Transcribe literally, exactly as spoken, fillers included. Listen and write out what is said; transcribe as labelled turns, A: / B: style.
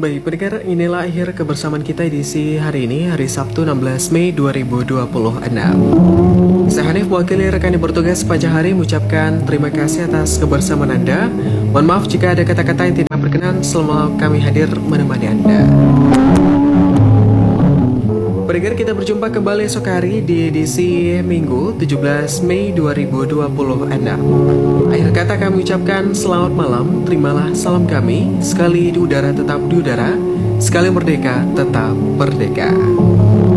A: Baik pendengar, inilah akhir kebersamaan kita edisi hari ini, hari Sabtu enam belas Mei dua ribu dua puluh enam. Saya Hanif, mewakili rekan yang bertugas sepanjang hari, mengucapkan terima kasih atas kebersamaan Anda. Mohon maaf jika ada kata-kata yang tidak berkenan selama kami hadir menemani Anda. Pendengar, kita berjumpa kembali esok hari di edisi Minggu tujuh belas Mei dua ribu dua puluh enam. Akhir kata kami ucapkan selamat malam, terimalah salam kami. Sekali di udara tetap di udara, sekali merdeka tetap merdeka.